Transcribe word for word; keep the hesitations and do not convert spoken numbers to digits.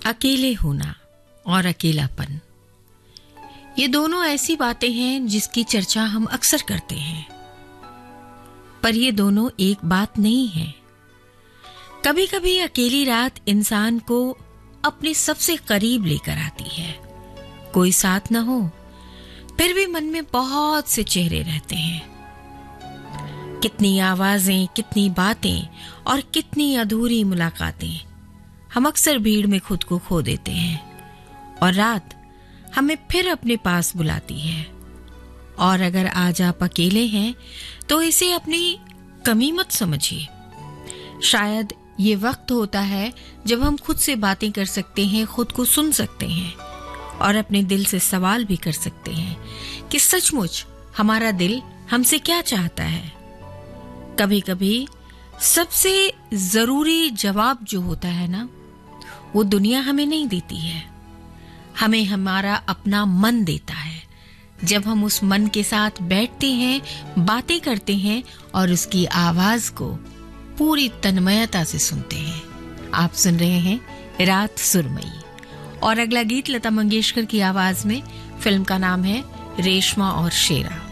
अकेले होना और अकेलापन, ये दोनों ऐसी बातें हैं जिसकी चर्चा हम अक्सर करते हैं, पर ये दोनों एक बात नहीं है। कभी कभी अकेली रात इंसान को अपने सबसे करीब लेकर आती है। कोई साथ न हो, फिर भी मन में बहुत से चेहरे रहते हैं। कितनी आवाजें, कितनी बातें और कितनी अधूरी मुलाकातें। हम अक्सर भीड़ में खुद को खो देते हैं और रात हमें फिर अपने पास बुलाती है। और अगर आज आप अकेले हैं तो इसे अपनी कमी मत समझिए। शायद ये वक्त होता है जब हम खुद से बातें कर सकते हैं, खुद को सुन सकते हैं और अपने दिल से सवाल भी कर सकते हैं कि सचमुच हमारा दिल हमसे क्या चाहता है। कभी कभी सबसे जरूरी जवाब जो होता है ना, वो दुनिया हमें नहीं देती है, हमें हमारा अपना मन देता है। जब हम उस मन के साथ बैठते हैं, बातें करते हैं और उसकी आवाज को पूरी तन्मयता से सुनते हैं। आप सुन रहे हैं रात सुरमई और अगला गीत लता मंगेशकर की आवाज में। फिल्म का नाम है रेशमा और शेरा।